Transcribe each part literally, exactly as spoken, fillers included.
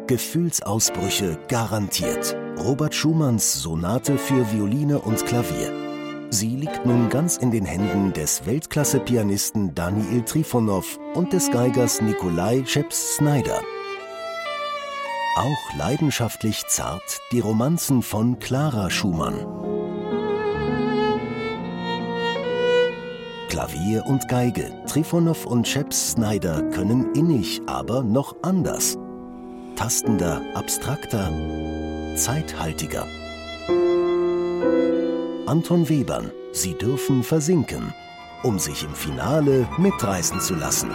Gefühlsausbrüche garantiert. Robert Schumanns Sonate für Violine und Klavier. Sie liegt nun ganz in den Händen des Weltklasse-Pianisten Daniil Trifonow und des Geigers Nikolai Scheps-Snyder. Auch leidenschaftlich zart die Romanzen von Clara Schumann. Klavier und Geige, Trifonow und Scheps-Snyder können innig, aber noch anders. Tastender, abstrakter, zeithaltiger. Anton Webern, Sie dürfen versinken, um sich im Finale mitreißen zu lassen.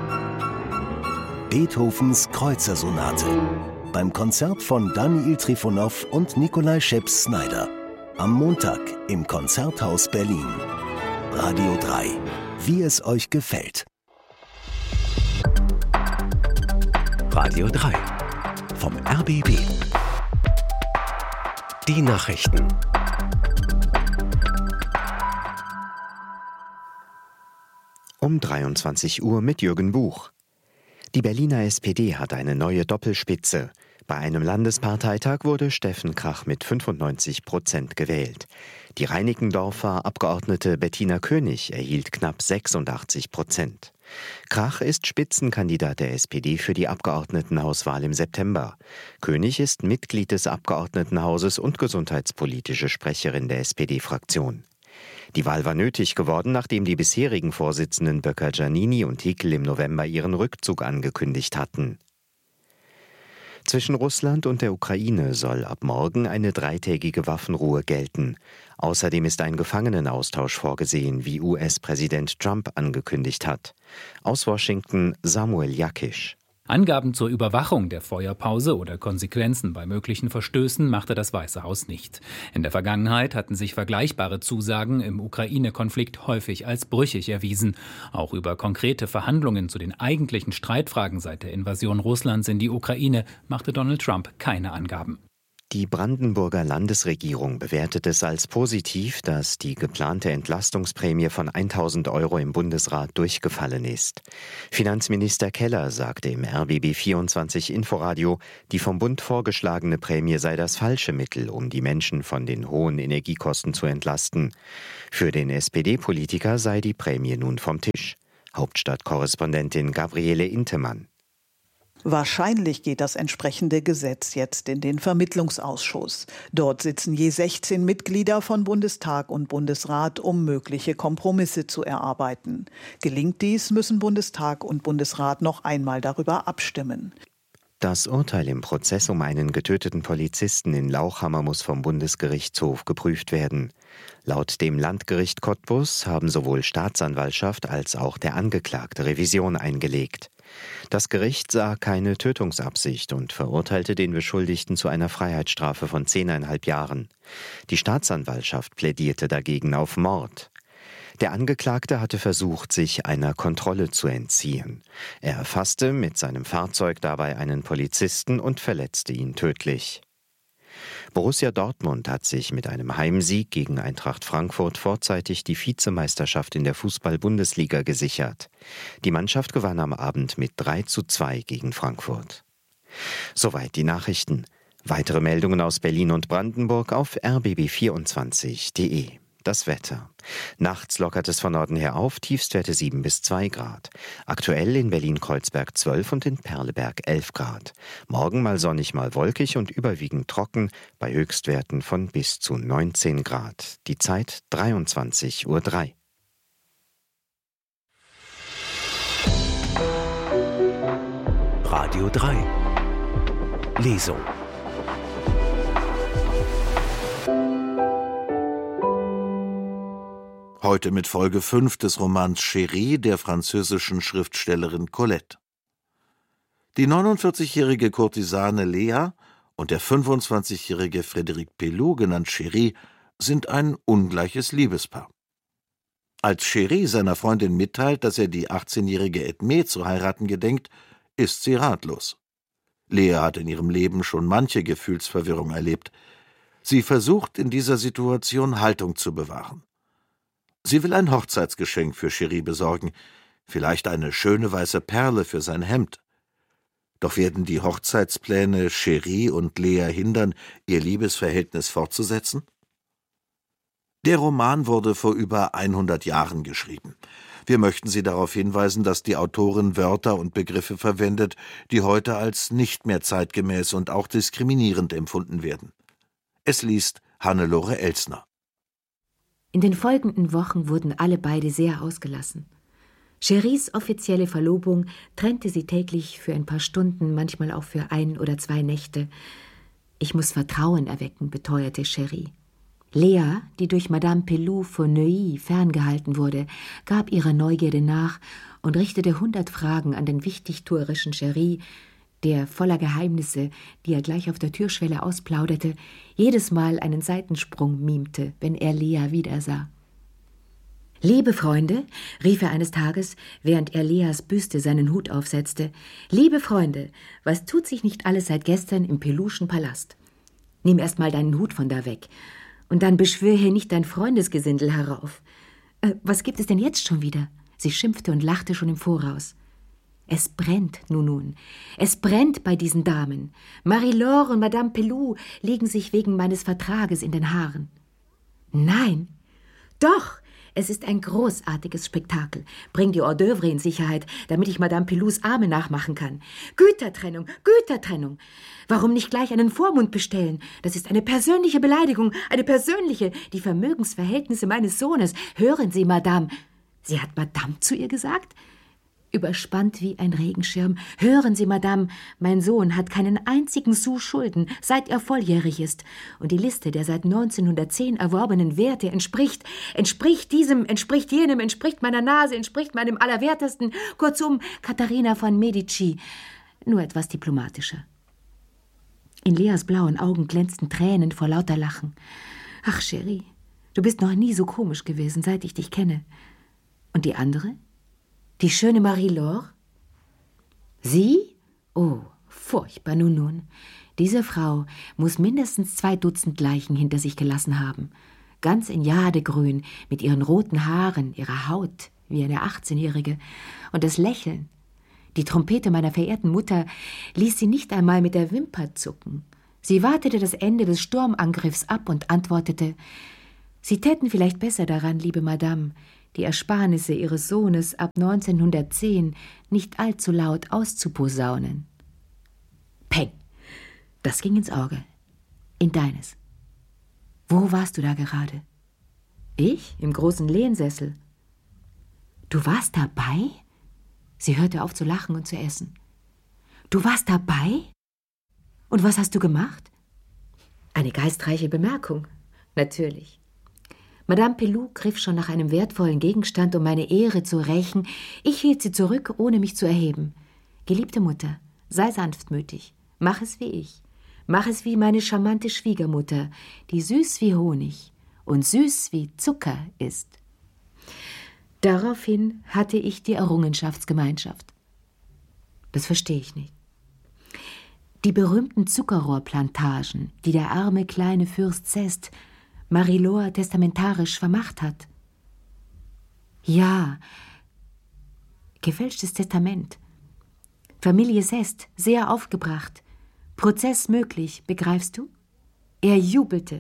Beethovens Kreuzersonate beim Konzert von Daniil Trifonow und Nikolai Scheps-Snyder. Am Montag im Konzerthaus Berlin. Radio drei, wie es euch gefällt. Radio drei vom R B B. Die Nachrichten. Um dreiundzwanzig Uhr mit Jürgen Buch. Die Berliner S P D hat eine neue Doppelspitze. Bei einem Landesparteitag wurde Steffen Krach mit fünfundneunzig Prozent gewählt. Die Reinickendorfer Abgeordnete Bettina König erhielt knapp sechsundachtzig Prozent. Krach ist Spitzenkandidat der S P D für die Abgeordnetenhauswahl im September. König ist Mitglied des Abgeordnetenhauses und gesundheitspolitische Sprecherin der S P D-Fraktion. Die Wahl war nötig geworden, nachdem die bisherigen Vorsitzenden Böcker Giannini und Hickel im November ihren Rückzug angekündigt hatten. Zwischen Russland und der Ukraine soll ab morgen eine dreitägige Waffenruhe gelten. Außerdem ist ein Gefangenenaustausch vorgesehen, wie U S-Präsident Trump angekündigt hat. Aus Washington Samuel Jakisch. Angaben zur Überwachung der Feuerpause oder Konsequenzen bei möglichen Verstößen machte das Weiße Haus nicht. In der Vergangenheit hatten sich vergleichbare Zusagen im Ukraine-Konflikt häufig als brüchig erwiesen. Auch über konkrete Verhandlungen zu den eigentlichen Streitfragen seit der Invasion Russlands in die Ukraine machte Donald Trump keine Angaben. Die Brandenburger Landesregierung bewertet es als positiv, dass die geplante Entlastungsprämie von tausend Euro im Bundesrat durchgefallen ist. Finanzminister Keller sagte im R B B vierundzwanzig Inforadio, die vom Bund vorgeschlagene Prämie sei das falsche Mittel, um die Menschen von den hohen Energiekosten zu entlasten. Für den S P D-Politiker sei die Prämie nun vom Tisch. Hauptstadtkorrespondentin Gabriele Intemann. Wahrscheinlich geht das entsprechende Gesetz jetzt in den Vermittlungsausschuss. Dort sitzen je sechzehn Mitglieder von Bundestag und Bundesrat, um mögliche Kompromisse zu erarbeiten. Gelingt dies, müssen Bundestag und Bundesrat noch einmal darüber abstimmen. Das Urteil im Prozess um einen getöteten Polizisten in Lauchhammer muss vom Bundesgerichtshof geprüft werden. Laut dem Landgericht Cottbus haben sowohl Staatsanwaltschaft als auch der Angeklagte Revision eingelegt. Das Gericht sah keine Tötungsabsicht und verurteilte den Beschuldigten zu einer Freiheitsstrafe von zehneinhalb Jahren. Die Staatsanwaltschaft plädierte dagegen auf Mord. Der Angeklagte hatte versucht, sich einer Kontrolle zu entziehen. Er erfasste mit seinem Fahrzeug dabei einen Polizisten und verletzte ihn tödlich. Borussia Dortmund hat sich mit einem Heimsieg gegen Eintracht Frankfurt vorzeitig die Vizemeisterschaft in der Fußball-Bundesliga gesichert. Die Mannschaft gewann am Abend mit drei zu zwei gegen Frankfurt. Soweit die Nachrichten. Weitere Meldungen aus Berlin und Brandenburg auf r b b vierundzwanzig punkt d e. Das Wetter. Nachts lockert es von Norden her auf, Tiefstwerte sieben bis zwei Grad. Aktuell in Berlin-Kreuzberg zwölf und in Perleberg elf Grad. Morgen mal sonnig, mal wolkig und überwiegend trocken, bei Höchstwerten von bis zu neunzehn Grad. Die Zeit dreiundzwanzig Uhr drei. Radio drei. Lesung. Heute mit Folge fünf des Romans Chérie der französischen Schriftstellerin Colette. Die neunundvierzigjährige Kurtisane Lea und der fünfundzwanzigjährige Frédéric Pelloux, genannt Chérie, sind ein ungleiches Liebespaar. Als Chérie seiner Freundin mitteilt, dass er die achtzehnjährige Edmé zu heiraten gedenkt, ist sie ratlos. Lea hat in ihrem Leben schon manche Gefühlsverwirrung erlebt. Sie versucht in dieser Situation Haltung zu bewahren. Sie will ein Hochzeitsgeschenk für Chérie besorgen, vielleicht eine schöne weiße Perle für sein Hemd. Doch werden die Hochzeitspläne Cherie und Lea hindern, ihr Liebesverhältnis fortzusetzen? Der Roman wurde vor über hundert Jahren geschrieben. Wir möchten Sie darauf hinweisen, dass die Autorin Wörter und Begriffe verwendet, die heute als nicht mehr zeitgemäß und auch diskriminierend empfunden werden. Es liest Hannelore Elsner. In den folgenden Wochen wurden alle beide sehr ausgelassen. Cheries offizielle Verlobung trennte sie täglich für ein paar Stunden, manchmal auch für ein oder zwei Nächte. Ich muss Vertrauen erwecken, beteuerte Cherie. Lea, die durch Madame Pelou von Neuilly ferngehalten wurde, gab ihrer Neugierde nach und richtete hundert Fragen an den wichtigtuerischen Cherie, der voller Geheimnisse, die er gleich auf der Türschwelle ausplauderte, jedes Mal einen Seitensprung mimte, wenn er Lea wiedersah. »Liebe Freunde«, rief er eines Tages, während er Leas Büste seinen Hut aufsetzte, »liebe Freunde, was tut sich nicht alles seit gestern im Peluschen Palast? Nimm erst mal deinen Hut von da weg. Und dann beschwör hier nicht dein Freundesgesindel herauf. Äh, was gibt es denn jetzt schon wieder?« Sie schimpfte und lachte schon im Voraus. »Es brennt, nun nun. Es brennt bei diesen Damen. Marie-Laure und Madame Pelou legen sich wegen meines Vertrages in den Haaren.« »Nein, doch, es ist ein großartiges Spektakel. Bring die Hors d'oeuvre in Sicherheit, damit ich Madame Pelous Arme nachmachen kann. Gütertrennung, Gütertrennung. Warum nicht gleich einen Vormund bestellen? Das ist eine persönliche Beleidigung, eine persönliche. Die Vermögensverhältnisse meines Sohnes. Hören Sie, Madame.« Sie hat Madame zu ihr gesagt? Überspannt wie ein Regenschirm. »Hören Sie, Madame, mein Sohn hat keinen einzigen Sou Schulden, seit er volljährig ist. Und die Liste der seit neunzehnhundertzehn erworbenen Werte entspricht, entspricht diesem, entspricht jenem, entspricht meiner Nase, entspricht meinem Allerwertesten. Kurzum, Katharina von Medici. Nur etwas diplomatischer.« In Leas blauen Augen glänzten Tränen vor lauter Lachen. »Ach, Cherie, du bist noch nie so komisch gewesen, seit ich dich kenne. Und die andere? Die schöne Marie-Laure? Sie? Oh, furchtbar, nun, nun. Diese Frau muss mindestens zwei Dutzend Leichen hinter sich gelassen haben. Ganz in Jadegrün, mit ihren roten Haaren, ihrer Haut, wie eine achtzehnjährige. Und das Lächeln. Die Trompete meiner verehrten Mutter ließ sie nicht einmal mit der Wimper zucken. Sie wartete das Ende des Sturmangriffs ab und antwortete: »Sie täten vielleicht besser daran, liebe Madame, die Ersparnisse Ihres Sohnes ab neunzehnhundertzehn nicht allzu laut auszuposaunen.« Peng! Das ging ins Auge. In deines. »Wo warst du da gerade?« »Ich? Im großen Lehnsessel.« »Du warst dabei?« Sie hörte auf zu lachen und zu essen. »Du warst dabei? Und was hast du gemacht?« Eine geistreiche Bemerkung. Natürlich. Madame Pelou griff schon nach einem wertvollen Gegenstand, um meine Ehre zu rächen. Ich hielt sie zurück, ohne mich zu erheben. »Geliebte Mutter, sei sanftmütig. Mach es wie ich. Mach es wie meine charmante Schwiegermutter, die süß wie Honig und süß wie Zucker ist.« Daraufhin hatte ich die Errungenschaftsgemeinschaft. Das verstehe ich nicht. Die berühmten Zuckerrohrplantagen, die der arme kleine Fürst Sest Marie-Laure testamentarisch vermacht hat. Ja, gefälschtes Testament. Familie Sest, sehr aufgebracht. Prozess möglich, begreifst du? Er jubelte.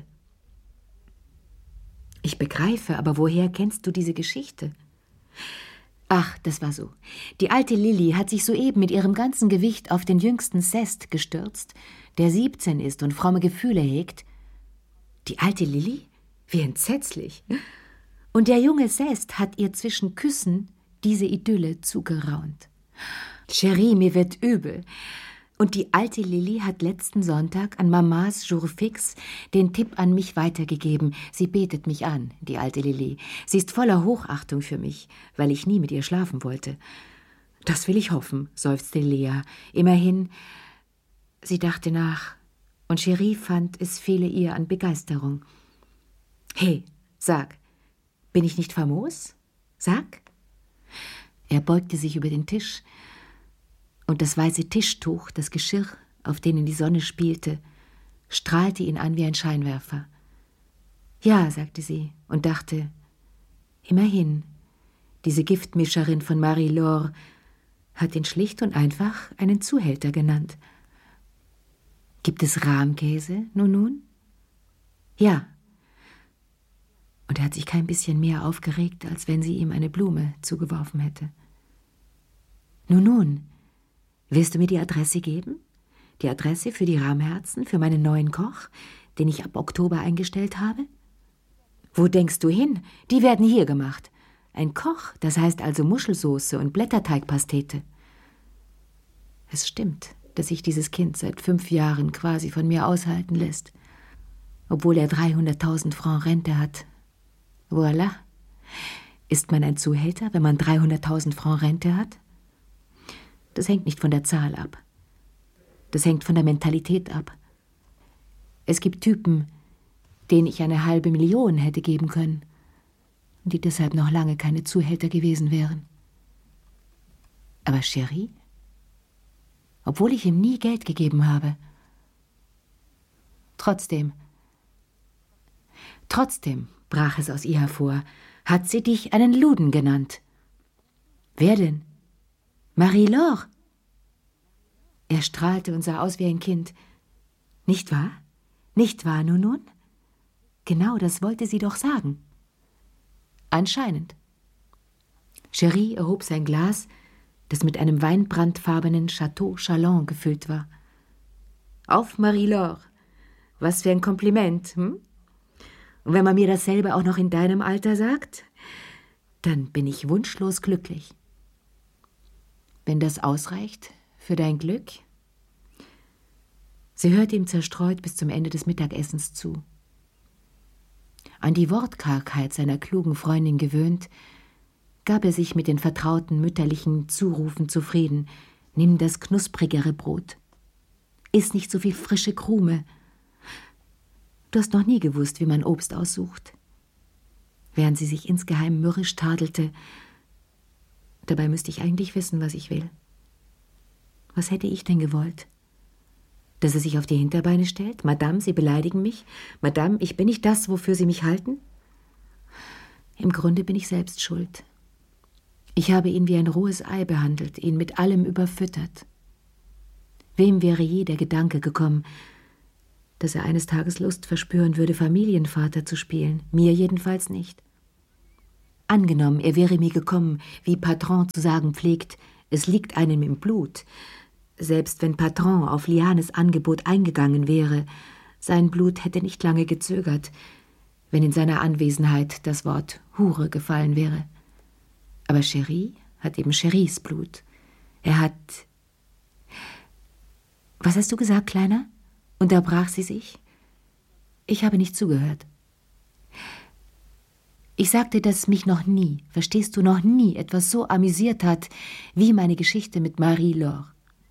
Ich begreife, aber woher kennst du diese Geschichte? Ach, das war so. Die alte Lilli hat sich soeben mit ihrem ganzen Gewicht auf den jüngsten Sest gestürzt, der siebzehn ist und fromme Gefühle hegt. Die alte Lilli? Wie entsetzlich. Und der junge Sest hat ihr zwischen Küssen diese Idylle zugeraunt. Cherie, mir wird übel. Und die alte Lilli hat letzten Sonntag an Mamas Jour fix den Tipp an mich weitergegeben. Sie betet mich an, die alte Lilli. Sie ist voller Hochachtung für mich, weil ich nie mit ihr schlafen wollte. Das will ich hoffen, seufzte Lea. Immerhin, sie dachte nach, und Cherie fand, es fehle ihr an Begeisterung. Hey, sag, bin ich nicht famos? Sag. Er beugte sich über den Tisch, und das weiße Tischtuch, das Geschirr, auf denen die Sonne spielte, strahlte ihn an wie ein Scheinwerfer. Ja, sagte sie und dachte, immerhin, diese Giftmischerin von Marie-Laure hat ihn schlicht und einfach einen Zuhälter genannt. Gibt es Rahmkäse, nun nun? Ja. Und er hat sich kein bisschen mehr aufgeregt, als wenn sie ihm eine Blume zugeworfen hätte. Nun nun, willst du mir die Adresse geben? Die Adresse für die Rahmherzen, für meinen neuen Koch, den ich ab Oktober eingestellt habe? Wo denkst du hin? Die werden hier gemacht. Ein Koch, das heißt also Muschelsoße und Blätterteigpastete. Es stimmt, dass sich dieses Kind seit fünf Jahren quasi von mir aushalten lässt, obwohl er dreihunderttausend Francs Rente hat. Voilà. Ist man ein Zuhälter, wenn man dreihunderttausend Francs Rente hat? Das hängt nicht von der Zahl ab. Das hängt von der Mentalität ab. Es gibt Typen, denen ich eine halbe Million hätte geben können, die deshalb noch lange keine Zuhälter gewesen wären. Aber Cherie, obwohl ich ihm nie Geld gegeben habe, trotzdem, trotzdem, brach es aus ihr hervor, hat sie dich einen Luden genannt. Wer denn? Marie-Laure? Er strahlte und sah aus wie ein Kind. Nicht wahr? Nicht wahr, nun nun? Genau, das wollte sie doch sagen. Anscheinend. Cherie erhob sein Glas, das mit einem weinbrandfarbenen Chateau Chalon gefüllt war. Auf, Marie-Laure. Was für ein Kompliment, hm? Und wenn man mir dasselbe auch noch in deinem Alter sagt, dann bin ich wunschlos glücklich. Wenn das ausreicht für dein Glück? Sie hörte ihm zerstreut bis zum Ende des Mittagessens zu. An die Wortkargheit seiner klugen Freundin gewöhnt, gab er sich mit den vertrauten mütterlichen Zurufen zufrieden. Nimm das knusprigere Brot. Iss nicht so viel frische Krume. Du hast noch nie gewusst, wie man Obst aussucht. Während sie sich insgeheim mürrisch tadelte, dabei müsste ich eigentlich wissen, was ich will. Was hätte ich denn gewollt? Dass er sich auf die Hinterbeine stellt? Madame, Sie beleidigen mich? Madame, ich bin nicht das, wofür Sie mich halten? Im Grunde bin ich selbst schuld. Ich habe ihn wie ein rohes Ei behandelt, ihn mit allem überfüttert. Wem wäre je der Gedanke gekommen, dass er eines Tages Lust verspüren würde, Familienvater zu spielen? Mir jedenfalls nicht. Angenommen, er wäre mir gekommen, wie Patron zu sagen pflegt, es liegt einem im Blut. Selbst wenn Patron auf Lianes Angebot eingegangen wäre, sein Blut hätte nicht lange gezögert, wenn in seiner Anwesenheit das Wort Hure gefallen wäre. Aber Cherie hat eben Cheries Blut. Er hat... Was hast du gesagt, Kleiner? Unterbrach sie sich. Ich habe nicht zugehört. Ich sagte, dass mich noch nie, verstehst du, noch nie etwas so amüsiert hat, wie meine Geschichte mit Marie-Laure.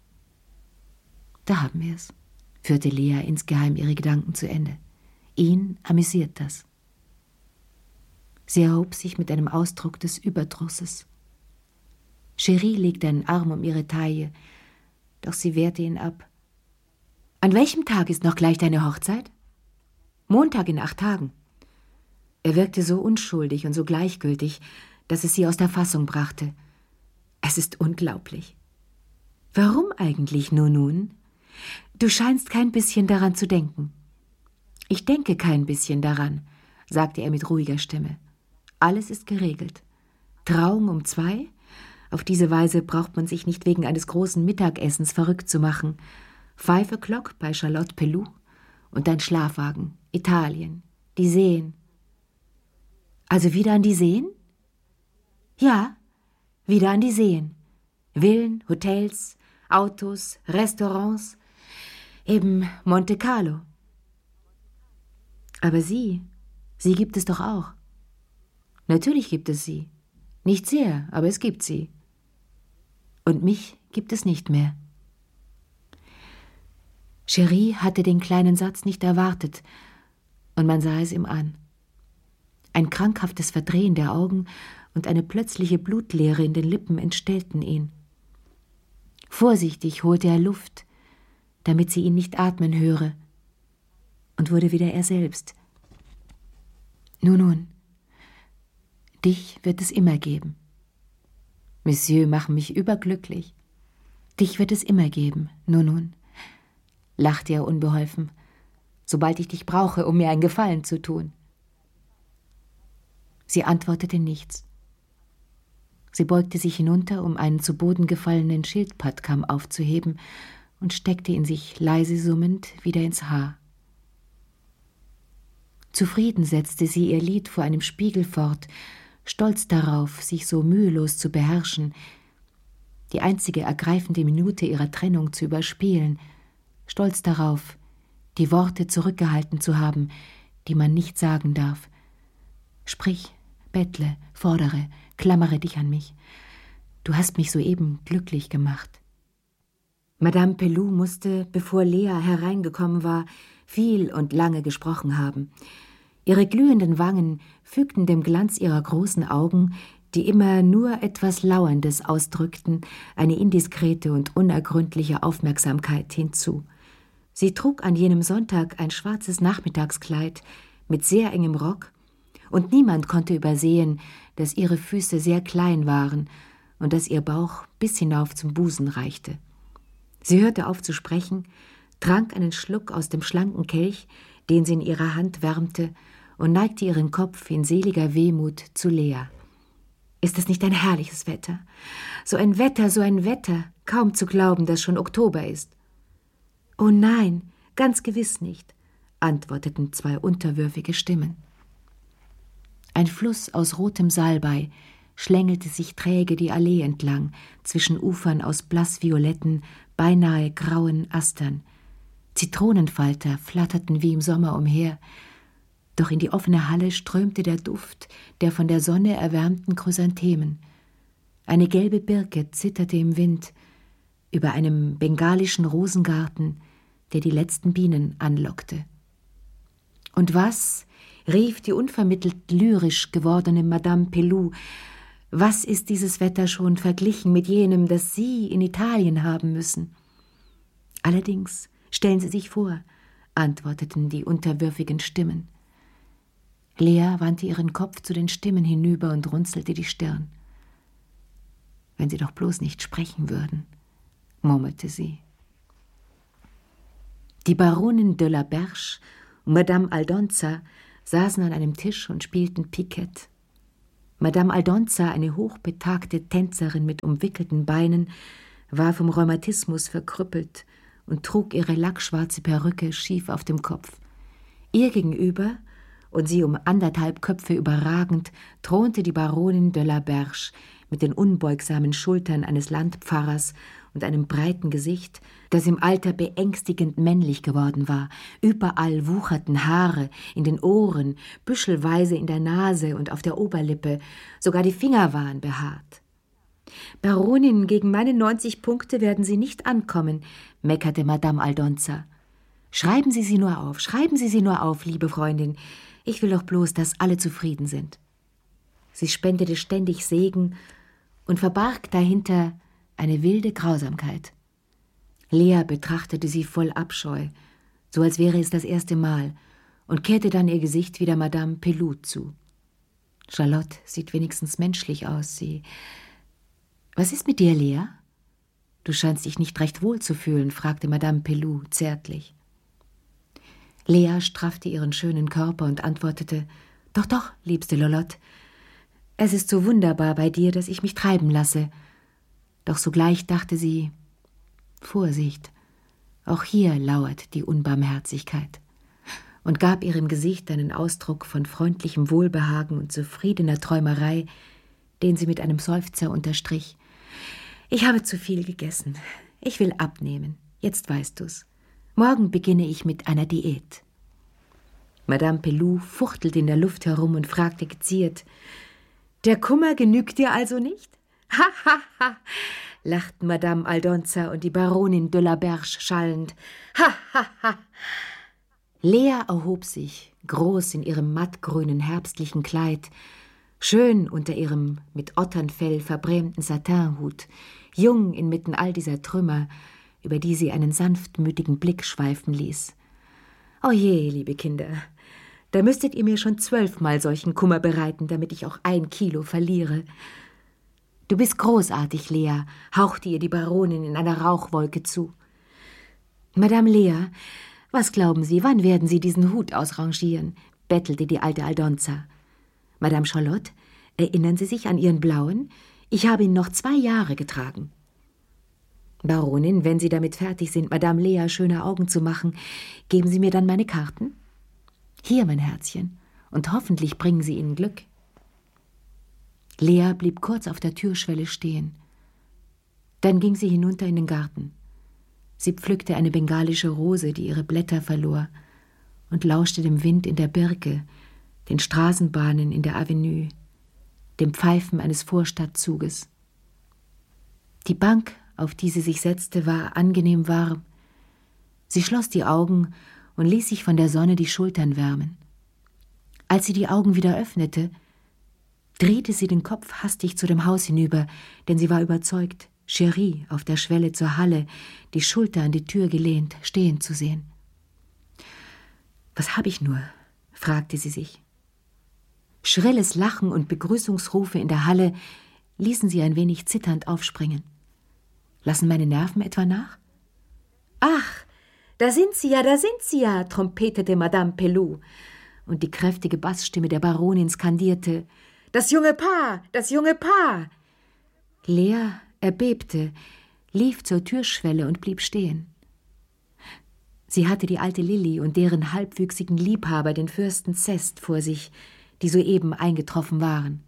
Da haben wir es, führte Lea insgeheim ihre Gedanken zu Ende. Ihn amüsiert das. Sie erhob sich mit einem Ausdruck des Überdrusses. Cherie legte einen Arm um ihre Taille, doch sie wehrte ihn ab. An welchem Tag ist noch gleich deine Hochzeit? Montag in acht Tagen. Er wirkte so unschuldig und so gleichgültig, dass es sie aus der Fassung brachte. Es ist unglaublich. Warum eigentlich nur nun? Du scheinst kein bisschen daran zu denken. Ich denke kein bisschen daran, sagte er mit ruhiger Stimme. Alles ist geregelt. Trauung um zwei? Auf diese Weise braucht man sich nicht wegen eines großen Mittagessens verrückt zu machen. Five o'clock bei Charlotte Pelou und dein Schlafwagen, Italien, die Seen. Also wieder an die Seen? Ja, wieder an die Seen. Villen, Hotels, Autos, Restaurants, eben Monte Carlo. Aber sie, sie gibt es doch auch. Natürlich gibt es sie. Nicht sehr, aber es gibt sie. Und mich gibt es nicht mehr. Cherie hatte den kleinen Satz nicht erwartet, und man sah es ihm an. Ein krankhaftes Verdrehen der Augen und eine plötzliche Blutleere in den Lippen entstellten ihn. Vorsichtig holte er Luft, damit sie ihn nicht atmen höre, und wurde wieder er selbst. Nun, nun, dich wird es immer geben. Monsieur machen mich überglücklich. Dich wird es immer geben, nun nun, lachte er unbeholfen, sobald ich dich brauche, um mir einen Gefallen zu tun. Sie antwortete nichts. Sie beugte sich hinunter, um einen zu Boden gefallenen Schildpattkamm aufzuheben und steckte ihn sich leise summend wieder ins Haar. Zufrieden setzte sie ihr Lied vor einem Spiegel fort, stolz darauf, sich so mühelos zu beherrschen, die einzige ergreifende Minute ihrer Trennung zu überspielen, stolz darauf, die Worte zurückgehalten zu haben, die man nicht sagen darf. Sprich, bettle, fordere, klammere dich an mich. Du hast mich soeben glücklich gemacht. Madame Pelou musste, bevor Lea hereingekommen war, viel und lange gesprochen haben. Ihre glühenden Wangen fügten dem Glanz ihrer großen Augen, die immer nur etwas Lauerndes ausdrückten, eine indiskrete und unergründliche Aufmerksamkeit hinzu. Sie trug an jenem Sonntag ein schwarzes Nachmittagskleid mit sehr engem Rock, und niemand konnte übersehen, dass ihre Füße sehr klein waren und dass ihr Bauch bis hinauf zum Busen reichte. Sie hörte auf zu sprechen, trank einen Schluck aus dem schlanken Kelch, den sie in ihrer Hand wärmte, und neigte ihren Kopf in seliger Wehmut zu Lea. »Ist es nicht ein herrliches Wetter? So ein Wetter, so ein Wetter, kaum zu glauben, dass schon Oktober ist.« »Oh nein, ganz gewiss nicht«, antworteten zwei unterwürfige Stimmen. Ein Fluss aus rotem Salbei schlängelte sich träge die Allee entlang, zwischen Ufern aus blassvioletten, beinahe grauen Astern. Zitronenfalter flatterten wie im Sommer umher, doch in die offene Halle strömte der Duft der von der Sonne erwärmten Chrysanthemen. Eine gelbe Birke zitterte im Wind über einem bengalischen Rosengarten, der die letzten Bienen anlockte. »Und was«, rief die unvermittelt lyrisch gewordene Madame Pelou, »was ist dieses Wetter schon verglichen mit jenem, das Sie in Italien haben müssen?« »Allerdings, stellen Sie sich vor«, antworteten die unterwürfigen Stimmen. Lea wandte ihren Kopf zu den Stimmen hinüber und runzelte die Stirn. »Wenn sie doch bloß nicht sprechen würden«, murmelte sie. Die Baronin de la Berche und Madame Aldonza saßen an einem Tisch und spielten Piquet. Madame Aldonza, eine hochbetagte Tänzerin mit umwickelten Beinen, war vom Rheumatismus verkrüppelt und trug ihre lackschwarze Perücke schief auf dem Kopf. Ihr gegenüber, und sie um anderthalb Köpfe überragend, thronte die Baronin de la Berche mit den unbeugsamen Schultern eines Landpfarrers und einem breiten Gesicht, das im Alter beängstigend männlich geworden war. Überall wucherten Haare, in den Ohren, büschelweise in der Nase und auf der Oberlippe, sogar die Finger waren behaart. »Baronin, gegen meine neunzig Punkte werden Sie nicht ankommen«, meckerte Madame Aldonza. »Schreiben Sie sie nur auf, schreiben Sie sie nur auf, liebe Freundin. Ich will doch bloß, dass alle zufrieden sind.« Sie spendete ständig Segen und verbarg dahinter eine wilde Grausamkeit. Lea betrachtete sie voll Abscheu, so als wäre es das erste Mal, und kehrte dann ihr Gesicht wieder Madame Pelou zu. »Charlotte sieht wenigstens menschlich aus, sie... Was ist mit dir, Lea? Du scheinst dich nicht recht wohl zu fühlen«, fragte Madame Pelou zärtlich. Lea straffte ihren schönen Körper und antwortete, »Doch, doch, liebste Lolotte, es ist so wunderbar bei dir, dass ich mich treiben lasse.« Doch sogleich dachte sie, »Vorsicht, auch hier lauert die Unbarmherzigkeit«, und gab ihrem Gesicht einen Ausdruck von freundlichem Wohlbehagen und zufriedener Träumerei, den sie mit einem Seufzer unterstrich. »Ich habe zu viel gegessen. Ich will abnehmen. Jetzt weißt du's. Morgen beginne ich mit einer Diät.« Madame Pelou fuchtelte in der Luft herum und fragte geziert, »Der Kummer genügt dir also nicht?« »Ha, ha, ha«, lachten Madame Aldonza und die Baronin de la Berche schallend. »Ha, ha, ha.« Lea erhob sich, groß in ihrem mattgrünen herbstlichen Kleid, schön unter ihrem mit Otternfell verbrämten Satinhut, jung inmitten all dieser Trümmer, über die sie einen sanftmütigen Blick schweifen ließ. »O je, liebe Kinder, da müsstet ihr mir schon zwölfmal solchen Kummer bereiten, damit ich auch ein Kilo verliere.« »Du bist großartig, Lea«, hauchte ihr die Baronin in einer Rauchwolke zu. »Madame Lea, was glauben Sie, wann werden Sie diesen Hut ausrangieren?« bettelte die alte Aldonza. »Madame Charlotte, erinnern Sie sich an Ihren blauen? Ich habe ihn noch zwei Jahre getragen.« »Baronin, wenn Sie damit fertig sind, Madame Lea schöne Augen zu machen, geben Sie mir dann meine Karten?« »Hier, mein Herzchen, und hoffentlich bringen Sie Ihnen Glück.« Lea blieb kurz auf der Türschwelle stehen. Dann ging sie hinunter in den Garten. Sie pflückte eine bengalische Rose, die ihre Blätter verlor, und lauschte dem Wind in der Birke, den Straßenbahnen in der Avenue, dem Pfeifen eines Vorstadtzuges. Die Bank, auf die sie sich setzte, war angenehm warm. Sie schloss die Augen und ließ sich von der Sonne die Schultern wärmen. Als sie die Augen wieder öffnete, drehte sie den Kopf hastig zu dem Haus hinüber, denn sie war überzeugt, Cherie auf der Schwelle zur Halle, die Schulter an die Tür gelehnt, stehen zu sehen. »Was habe ich nur?« fragte sie sich. Schrilles Lachen und Begrüßungsrufe in der Halle ließen sie ein wenig zitternd aufspringen. »Lassen meine Nerven etwa nach?« »Ach, da sind Sie ja, da sind Sie ja«, trompetete Madame Pelou, und die kräftige Bassstimme der Baronin skandierte: »Das junge Paar, das junge Paar!« Lea erbebte, lief zur Türschwelle und blieb stehen. Sie hatte die alte Lilli und deren halbwüchsigen Liebhaber, den Fürsten Zest, vor sich, die soeben eingetroffen waren.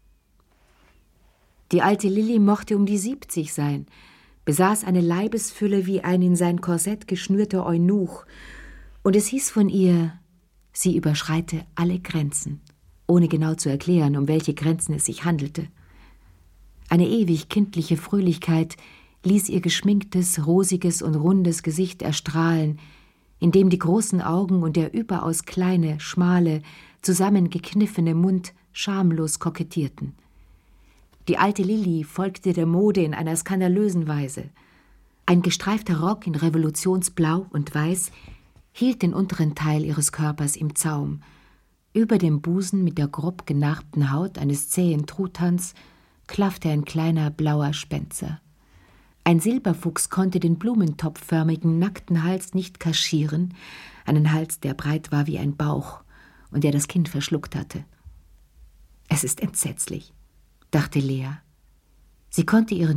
Die alte Lilli mochte um die siebzig sein, besaß eine Leibesfülle wie ein in sein Korsett geschnürter Eunuch, und es hieß von ihr, sie überschreite alle Grenzen, ohne genau zu erklären, um welche Grenzen es sich handelte. Eine ewig kindliche Fröhlichkeit ließ ihr geschminktes, rosiges und rundes Gesicht erstrahlen, in dem die großen Augen und der überaus kleine, schmale, zusammengekniffene Mund schamlos kokettierten. Die alte Lilli folgte der Mode in einer skandalösen Weise. Ein gestreifter Rock in Revolutionsblau und Weiß hielt den unteren Teil ihres Körpers im Zaum. Über dem Busen mit der grob genarbten Haut eines zähen Truthahns klaffte ein kleiner blauer Spenzer. Ein Silberfuchs konnte den blumentopfförmigen, nackten Hals nicht kaschieren, einen Hals, der breit war wie ein Bauch und der das Kind verschluckt hatte. »Es ist entsetzlich«, dachte Lea. Sie konnte ihren